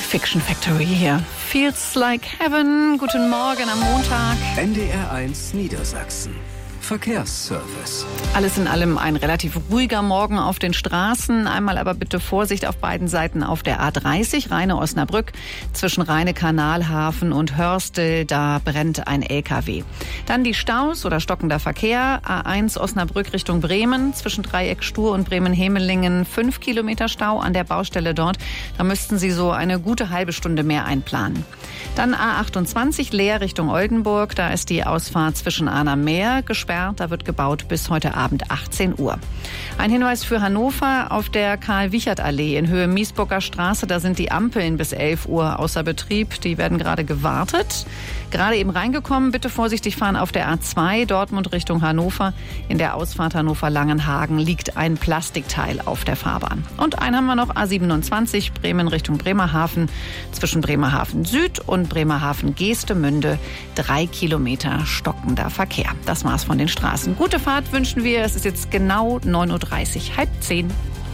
Fiction Factory hier. Feels like heaven. Guten Morgen am Montag. NDR1 Niedersachsen. Verkehrsservice. Alles in allem ein relativ ruhiger Morgen auf den Straßen. Einmal aber bitte Vorsicht auf beiden Seiten auf der A30, Rheine-Osnabrück. Zwischen Rheine-Kanalhafen und Hörstel, da brennt ein LKW. Dann die Staus oder stockender Verkehr. A1 Osnabrück Richtung Bremen. Zwischen Dreieck Stur und Bremen-Hemelingen 5 Kilometer Stau an der Baustelle dort. Da müssten Sie so eine gute halbe Stunde mehr einplanen. Dann A28 Leer Richtung Oldenburg. Da ist die Ausfahrt zwischen Arnhem am Meer gesperrt. Da wird gebaut bis heute Abend 18 Uhr. Ein Hinweis für Hannover: Auf der Karl-Wiechert-Allee in Höhe Miesburger Straße, da sind die Ampeln bis 11 Uhr außer Betrieb. Die werden gerade gewartet. Gerade eben reingekommen, bitte vorsichtig fahren auf der A2 Dortmund Richtung Hannover. In der Ausfahrt Hannover-Langenhagen liegt ein Plastikteil auf der Fahrbahn. Und einen haben wir noch, A27 Bremen Richtung Bremerhaven. Zwischen Bremerhaven Süd und Bremerhaven Geestemünde 3 Kilometer stockender Verkehr. Das war's von den Straßen. Gute Fahrt wünschen wir. Es ist jetzt genau 9.30 Uhr, halb 10.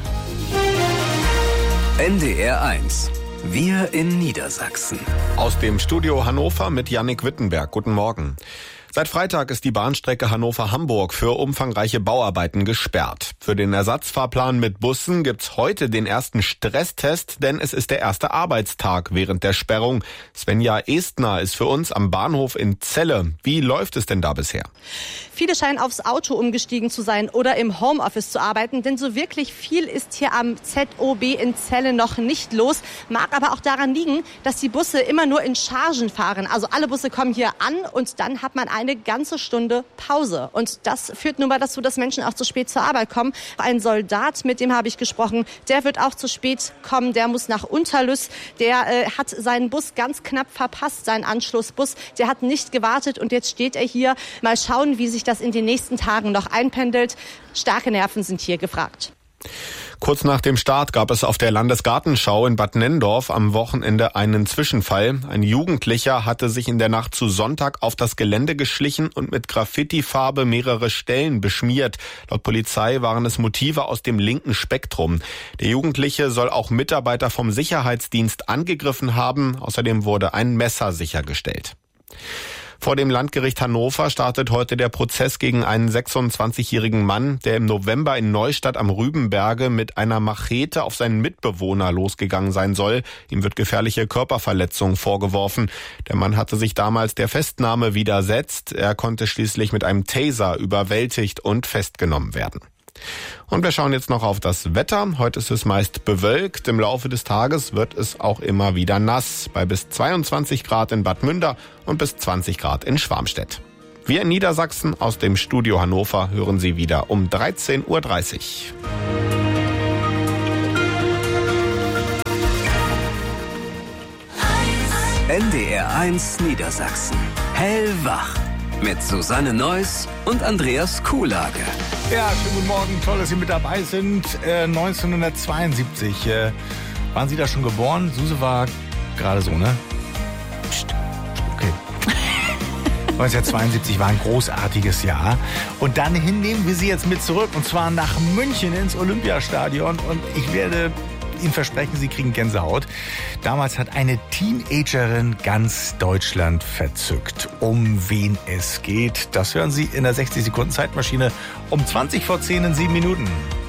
NDR1. Wir in Niedersachsen. Aus dem Studio Hannover mit Jannik Wittenberg. Guten Morgen. Seit Freitag ist die Bahnstrecke Hannover-Hamburg für umfangreiche Bauarbeiten gesperrt. Für den Ersatzfahrplan mit Bussen gibt's heute den ersten Stresstest, denn es ist der erste Arbeitstag während der Sperrung. Svenja Estner ist für uns am Bahnhof in Celle. Wie läuft es denn da bisher? Viele scheinen aufs Auto umgestiegen zu sein oder im Homeoffice zu arbeiten, denn so wirklich viel ist hier am ZOB in Celle noch nicht los. Mag aber auch daran liegen, dass die Busse immer nur in Chargen fahren. Also alle Busse kommen hier an und dann hat man eine ganze Stunde Pause. Und das führt nun mal dazu, dass Menschen auch zu spät zur Arbeit kommen. Ein Soldat, mit dem habe ich gesprochen, der wird auch zu spät kommen. Der muss nach Unterlüss. Der hat seinen Bus ganz knapp verpasst, seinen Anschlussbus. Der hat nicht gewartet und jetzt steht er hier. Mal schauen, wie sich das in den nächsten Tagen noch einpendelt. Starke Nerven sind hier gefragt. Kurz nach dem Start gab es auf der Landesgartenschau in Bad Nenndorf am Wochenende einen Zwischenfall. Ein Jugendlicher hatte sich in der Nacht zu Sonntag auf das Gelände geschlichen und mit Graffiti-Farbe mehrere Stellen beschmiert. Laut Polizei waren es Motive aus dem linken Spektrum. Der Jugendliche soll auch Mitarbeiter vom Sicherheitsdienst angegriffen haben. Außerdem wurde ein Messer sichergestellt. Vor dem Landgericht Hannover startet heute der Prozess gegen einen 26-jährigen Mann, der im November in Neustadt am Rübenberge mit einer Machete auf seinen Mitbewohner losgegangen sein soll. Ihm wird gefährliche Körperverletzung vorgeworfen. Der Mann hatte sich damals der Festnahme widersetzt. Er konnte schließlich mit einem Taser überwältigt und festgenommen werden. Und wir schauen jetzt noch auf das Wetter. Heute ist es meist bewölkt. Im Laufe des Tages wird es auch immer wieder nass. Bei bis 22 Grad in Bad Münder und bis 20 Grad in Schwarmstedt. Wir in Niedersachsen aus dem Studio Hannover hören Sie wieder um 13.30 Uhr. NDR1 Niedersachsen. Hellwach. Mit Susanne Neuss und Andreas Kuhlage. Ja, schönen guten Morgen. Toll, dass Sie mit dabei sind. 1972. Waren Sie da schon geboren? Suse war gerade so, ne? Psst. Okay. 1972 war ein großartiges Jahr. Und dann nehmen wir Sie jetzt mit zurück. Und zwar nach München ins Olympiastadion. Und ich werde Ihnen versprechen, Sie kriegen Gänsehaut. Damals hat eine Teenagerin ganz Deutschland verzückt. Um wen es geht, das hören Sie in der 60-Sekunden-Zeitmaschine um 20 vor 10 in 7 Minuten.